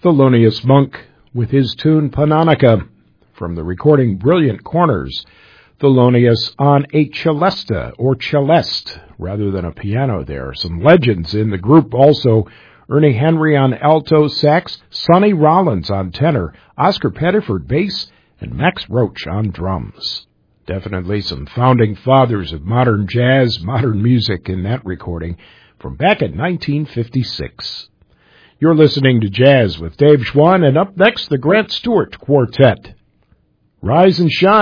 Thelonious Monk with his tune Panonica from the recording Brilliant Corners. Thelonious on a celesta or celeste rather than a piano there. Some legends in the group also. Ernie Henry on alto sax, Sonny Rollins on tenor, Oscar Pettiford bass, and Max Roach on drums. Definitely some founding fathers of modern jazz, modern music in that recording from back in 1956. You're listening to Jazz with Dave Schwann, and up next, the Grant Stewart Quartet. Rise and shine.